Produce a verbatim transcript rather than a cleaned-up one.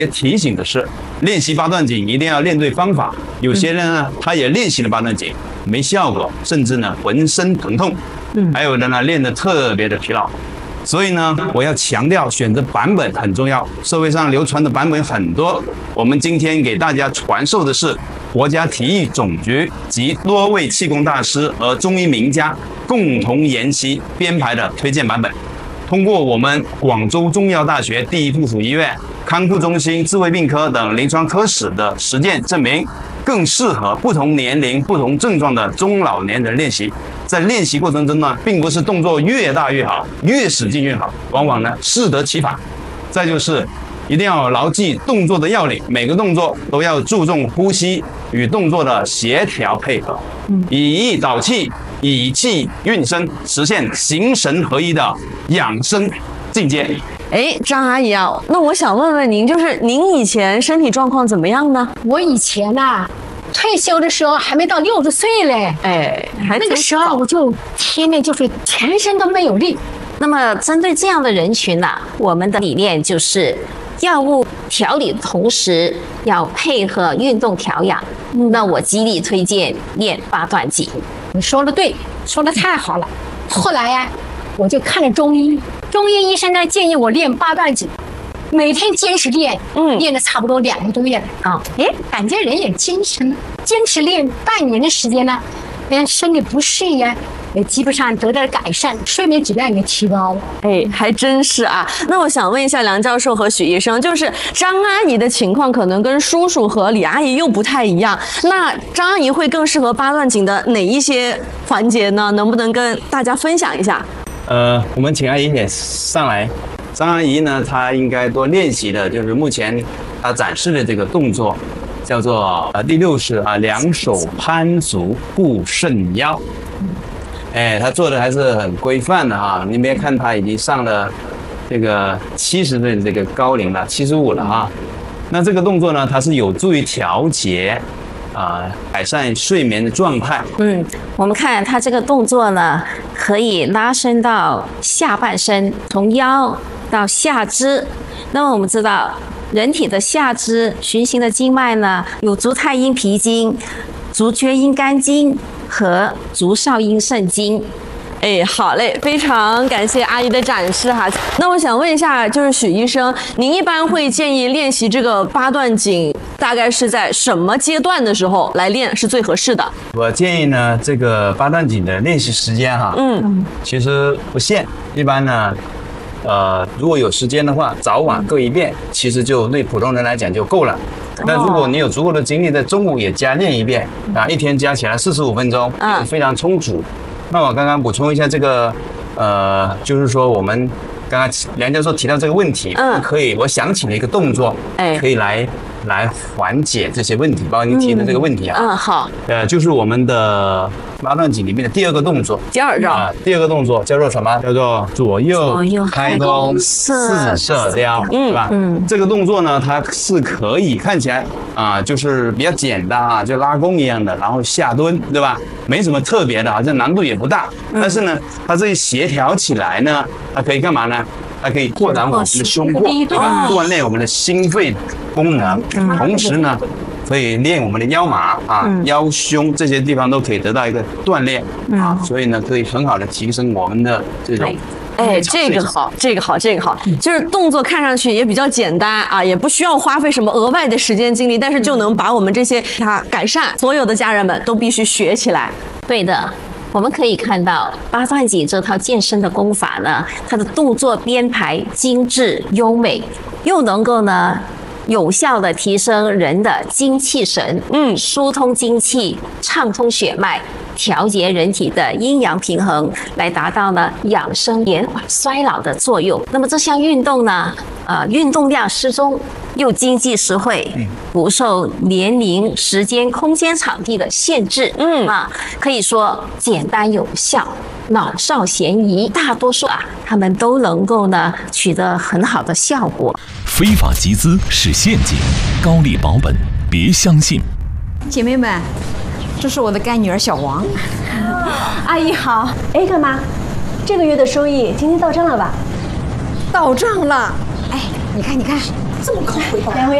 提醒的是，练习八段锦一定要练对方法。有些人呢，他也练习了八段锦，没效果，甚至呢浑身疼痛。嗯，还有的呢练得特别的疲劳。所以呢，我要强调选择版本很重要。社会上流传的版本很多，我们今天给大家传授的是国家体育总局及多位气功大师和中医名家共同研习编排的推荐版本。通过我们广州中医药大学第一附属医院康复中心智慧病科等临床科室的实践证明，更适合不同年龄、不同症状的中老年人练习。在练习过程中呢，并不是动作越大越好，越使劲越好，往往呢适得其反。再就是一定要牢记动作的要领，每个动作都要注重呼吸与动作的协调配合，以意导气，以气运身，实现形神合一的养生境界。 哎，张阿姨啊，那我想问问您，就是您以前身体状况怎么样呢？ 我以前呐、啊，退休的时候还没到六十岁嘞， 哎，还那个时候我就天天就是全身都没有力。 那么针对这样的人群呢、啊，我们的理念就是药物调理的同时要配合运动调养。嗯、那我极力推荐练八段锦。 你说的对，说的太好了。后来呀、啊，我就看了中医，中医医生呢建议我练八段锦，每天坚持练，嗯，练了差不多两个多月了啊，哎，感觉人也精神了。坚持练半年的时间呢，连身体不适呀，也基本上得到了改善，睡眠质量也提高了。 哎，还真是啊。那我想问一下梁教授和许医生，就是张阿姨的情况可能跟叔叔和李阿姨又不太一样，那张阿姨会更适合八段锦的哪一些环节呢？能不能跟大家分享一下？ 呃，我们请阿姨也上来。张阿姨呢，她应该多练习的就是目前她展示的这个动作，叫做呃第六式啊，两手攀足护肾腰。哎，她做的还是很规范的哈。你别看她已经上了这个七十岁的这个高龄了，七十五了哈。那这个动作呢，它是有助于调节啊、呃，改善睡眠的状态。 嗯，我们看它这个动作呢，可以拉伸到下半身，从腰到下肢。那么我们知道，人体的下肢循行的经脉呢，有足太阴脾经、足厥阴肝经和足少阴肾经。 哎，好嘞，非常感谢阿姨的展示哈。那我想问一下，就是许医生，您一般会建议练习这个八段锦，大概是在什么阶段的时候来练是最合适的？ 我建议呢，这个八段锦的练习时间哈，嗯，其实不限，一般呢，呃，如果有时间的话，早晚各一遍，其实就对普通人来讲就够了。那如果你有足够的精力，在中午也加练一遍啊，一天加起来四十五分钟，嗯，非常充足。那我刚刚补充一下这个，呃，就是说我们刚刚梁教授提到这个问题，嗯，可以，我想起了一个动作，哎，可以来来缓解这些问题，包括您提的这个问题啊， 嗯，好， 呃，就是我们的八段锦里面的第二个动作， 第二招啊，第二个动作叫做什么？叫做左右开弓四射雕，对吧？嗯，这个动作呢，它是可以看起来啊，就是比较简单啊，就拉弓一样的，然后下蹲，对吧？没什么特别的，好像难度也不大。但是呢，它这一协调起来呢，它可以干嘛呢？它可以扩展我们的胸廓，对吧？锻炼我们的心肺功能，同时呢，可以练我们的腰麻啊、腰胸这些地方都可以得到一个锻炼啊，所以呢，可以很好的提升我们的这种。 哎，这个好，这个好，这个好，就是动作看上去也比较简单啊，也不需要花费什么额外的时间精力，但是就能把我们这些它改善，所有的家人们都必须学起来。 对的。我们可以看到八段锦这套健身的功法呢，它的动作编排精致优美，又能够呢有效的提升人的精气神，嗯，疏通精气，畅通血脉，调节人体的阴阳平衡，来达到呢养生延缓衰老的作用。那么这项运动呢，呃，运动量适中，又经济实惠，不受年龄、时间、空间、场地的限制，嗯啊，可以说简单有效，老少咸宜，大多数啊，他们都能够呢取得很好的效果。 非法集资是陷阱，高利保本，别相信。 姐妹们，这是我的干女儿小王。 阿姨好。哎，干妈，这个月的收益今天到账了吧？ 到账了。哎，你看，你看， 这么快回答？ 两位